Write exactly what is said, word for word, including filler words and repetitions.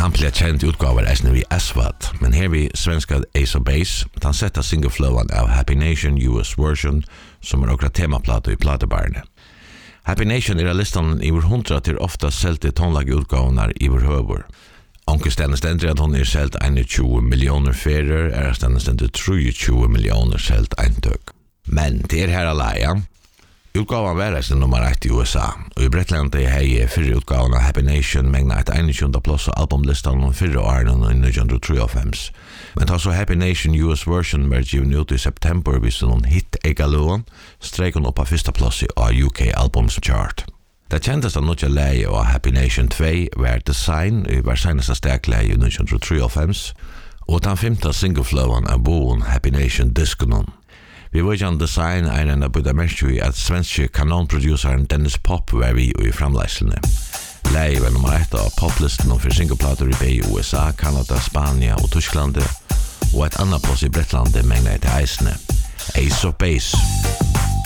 hampliga känd utgåva är vi Aswad, men här vi svenska Ace of Base, han sätter singelflowan av Happy Nation U S version som är några temaplator i platebarne. Happy Nation är listan över hundra till ofta säljt i tonlag utgåvor i hövor. Onkel Stennes ständer att hon är säljt tjugo miljoner färger, är Stennes ständer tjugo miljoner säljt eintök. Men det är här alla, ja. Utgåvan var resten nummer ett i U S A, och i Bretland är här fyrre utgåvan av Happy Nation mängna ett tjugonde plats av albumlistan om fyrre åren i nittonhundratrettiofem. Men ta så Happy Nation U S version var given ut i september vid någon hit egalån, strejk hon upp av första plats av U K Albums Chart. Det kändes att något läge av Happy Nation två var Design i var senaste stekläge i nittonhundratrettiofem, och den femte singelflowan av boen Happy Nation Disconon. Vi var ju en design en av både människor i att svenska kanonproduceren Dennis Pop var vi i framläsande. Läge var nummer ett av poplisten för singleplator i U S A, Kanada, Spanien och Tyskland, och ett annat plats i Bretland mängna till Eisne. Ace of Base.